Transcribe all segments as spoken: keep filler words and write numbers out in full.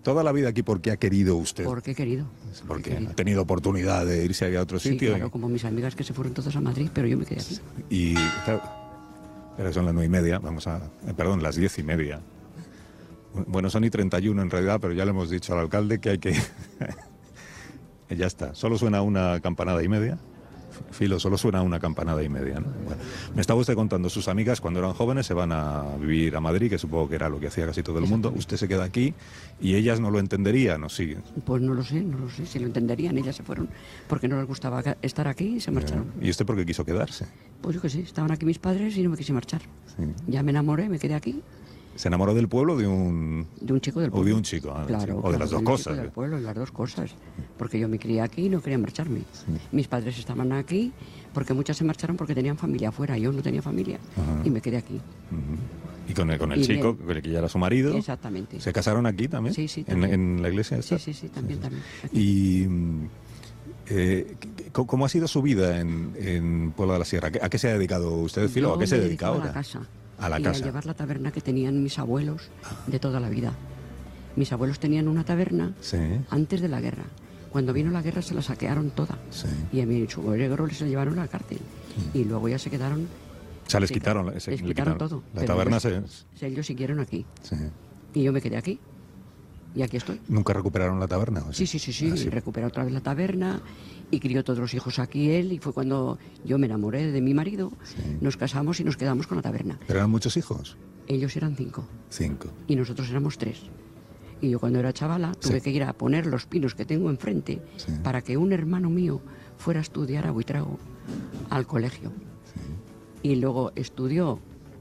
toda la vida aquí porque ha querido usted. Porque he querido. Porque he querido. ha tenido oportunidad de irse a otro Sí, sitio. claro, y, como mis amigas que se fueron todas a Madrid, pero yo me quedé aquí. y claro, pero son las nueve y media, vamos a, eh, perdón, las diez y media. Bueno, son y treinta y uno en realidad, pero ya le hemos dicho al alcalde que hay que... Ya está, solo suena una campanada y media. Filo, solo suena una campanada y media, ¿no? Bueno, me estaba usted contando, sus amigas cuando eran jóvenes se van a vivir a Madrid, que supongo que era lo que hacía casi todo el mundo. Usted se queda aquí y ellas no lo entenderían, ¿o sí? Pues no lo sé, no lo sé, si lo entenderían. Ellas se fueron porque no les gustaba estar aquí y se marcharon. ¿Y usted por qué quiso quedarse? Pues yo qué sé, estaban aquí mis padres y no me quise marchar. Sí. Ya me enamoré, me quedé aquí. ¿Se enamoró del pueblo o de un...? De un chico del O pueblo. de un chico, ah, claro, sí. O claro, de las dos un cosas. chico del pueblo, las dos cosas. Porque yo me crié aquí y no quería marcharme. Sí. Mis padres estaban aquí porque muchas se marcharon porque tenían familia afuera. Yo no tenía familia. Ajá. Y me quedé aquí. Uh-huh. Y con el, con el Y chico, bien. que ya era su marido. Exactamente. ¿Se casaron aquí también? Sí, sí, ¿En, también. en la iglesia esta? Sí, sí, sí, también, también. Aquí. Y... mm, eh, ¿cómo ha sido su vida en, en Puebla de la Sierra? ¿A qué se ha dedicado usted, Filo? Yo ¿A qué se me dedica dedicaba ahora? A la casa. A la y casa. a llevar la taberna que tenían mis abuelos de toda la vida. Mis abuelos tenían una taberna Sí. antes de la guerra. Cuando vino la guerra se la saquearon toda. Sí. Y a mi suegro les la llevaron a la cárcel. Y luego ya se quedaron... O sea, les se- quitaron, se- les le quitaron quitaron. todo. La pero taberna ellos, se... ellos siguieron aquí. Sí. Y yo me quedé aquí. Y aquí estoy. ¿Nunca recuperaron la taberna? ¿o Sí, sí, sí, sí. Ah, sí. Recuperó otra vez la taberna y crió todos los hijos aquí él. Y fue cuando yo me enamoré de mi marido. Sí. Nos casamos y nos quedamos con la taberna. ¿Pero eran muchos hijos? Ellos eran cinco Cinco. y nosotros éramos tres. Y yo cuando era chavala tuve Sí. que ir a poner los pinos que tengo enfrente Sí. para que un hermano mío fuera a estudiar a Buitrago al colegio. Y luego estudió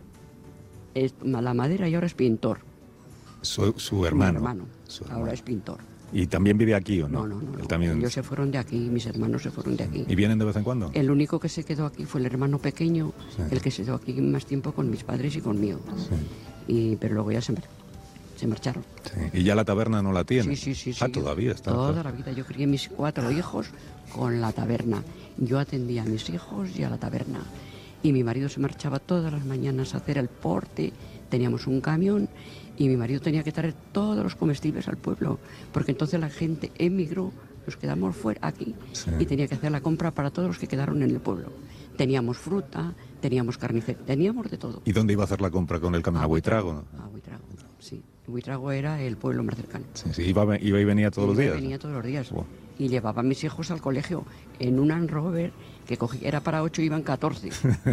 es- la madera y ahora es pintor. Su, su Mi hermano. hermano. Su Ahora hermano. es pintor. ¿Y también vive aquí o no? No, no, no. Él no. también... Ellos se fueron de aquí, mis hermanos se fueron de aquí. ¿Y vienen de vez en cuando? El único que se quedó aquí fue el hermano pequeño, Sí. el que se quedó aquí más tiempo con mis padres y conmigo. Sí. Y, pero luego ya se, mar- se marcharon. Sí. ¿Y ya la taberna no la tiene? Sí, sí, sí. Ah, sí. todavía está. Toda la vida. Yo crié mis cuatro hijos con la taberna. Yo atendía a mis hijos y a la taberna. Y mi marido se marchaba todas las mañanas a hacer el porte. Teníamos un camión y mi marido tenía que traer todos los comestibles al pueblo. Porque entonces la gente emigró, nos quedamos fuera aquí Sí. y tenía que hacer la compra para todos los que quedaron en el pueblo. Teníamos fruta, teníamos carnicería, teníamos de todo. ¿Y dónde iba a hacer la compra con el camión? ¿A Buitrago? ¿no? A Buitrago, sí. Buitrago era el pueblo más cercano. Sí, sí, iba, iba y venía todos los Iba y días. Venía todos los días. Buah. Y llevaba a mis hijos al colegio en un Land Rover que cogí, era para ocho y iban catorce.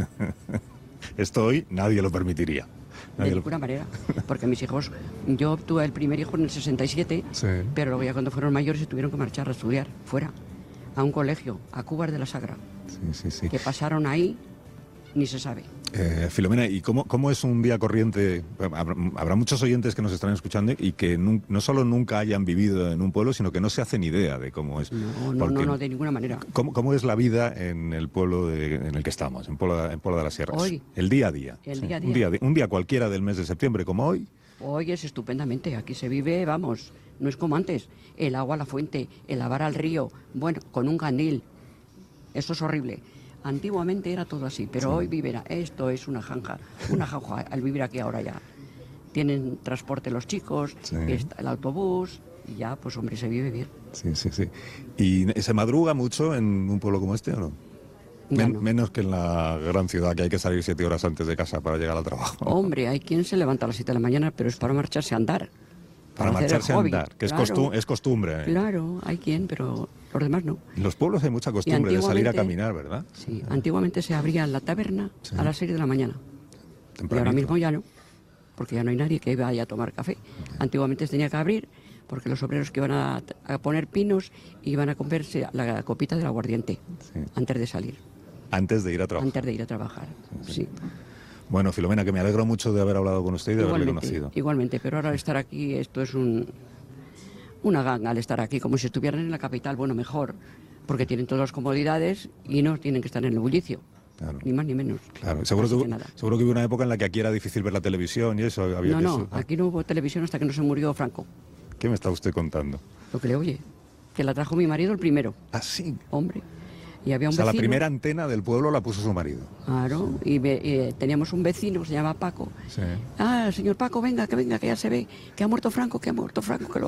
Esto hoy nadie lo permitiría. De Nadie lo- ninguna manera. Porque mis hijos, yo tuve el primer hijo en el sesenta y siete, Sí. pero luego ya cuando fueron mayores se tuvieron que marchar a estudiar fuera, a un colegio, a Cubas de la Sagra. Sí, sí, sí. Que pasaron ahí, ni se sabe. Eh, Filomena, ¿y cómo, cómo es un día corriente? Habrá, habrá muchos oyentes que nos están escuchando y que nun- no solo nunca hayan vivido en un pueblo, sino que no se hacen idea de cómo es. No, no, Porque, no, no, de ninguna manera. ¿cómo, cómo es la vida en el pueblo de- en el que estamos, en Puebla, en Puebla de las Sierras? Hoy. El día a día. El sí. día a Un día. día, un día cualquiera del mes de septiembre, como hoy. Hoy es estupendamente, aquí se vive, vamos, no es como antes. El agua a la fuente, el lavar al río, bueno, con un candil. Eso es horrible. Antiguamente era todo así, pero hoy vivirá. Esto es una janja, una jauja al vivir aquí ahora ya. Tienen transporte los chicos, Sí. está el autobús, y ya, pues hombre, se vive bien. Sí, sí, sí. ¿Y se madruga mucho en un pueblo como este o no? Ya Men- no. Menos que en la gran ciudad, que hay que salir siete horas antes de casa para llegar al trabajo. Hombre, hay quien se levanta a las siete de la mañana, pero es para marcharse a andar. Para hacer el marcharse a hobby. andar, que es, Claro, costu- es costumbre. ¿eh? Claro, hay quien, pero los demás no. En los pueblos hay mucha costumbre de salir a antiguamente- caminar, ¿verdad? Sí, antiguamente se abría la taberna Sí. a las seis de la mañana. Y Tempranito. ahora mismo ya no, porque ya no hay nadie que vaya a tomar café. Antiguamente se tenía que abrir porque los obreros que iban a, a poner pinos iban a comerse la copita del aguardiente Sí. antes de salir, Antes de ir a trabajar. antes de ir a trabajar. Sí. Bueno, Filomena, que me alegro mucho de haber hablado con usted y de haberle Igualmente, conocido. igualmente, pero ahora al estar aquí esto es un, una ganga al estar aquí, como si estuvieran en la capital, bueno, mejor, porque tienen todas las comodidades y no tienen que estar en el bullicio, Claro. ni más ni menos. Claro, seguro Así que, que nada. seguro que hubo una época en la que aquí era difícil ver la televisión y eso. Había No, que no, eso- aquí no hubo televisión hasta que no se murió Franco, ¿Qué me está usted contando? lo que le oye, que la trajo mi marido el primero, Ah, sí. hombre, y había O un sea, la vecino. primera antena del pueblo la puso su marido. Claro, y, ve- y teníamos un vecino que se llama Paco. Sí. Ah, señor Paco, venga, que venga, que ya se ve, que ha muerto Franco, que ha muerto Franco, que lo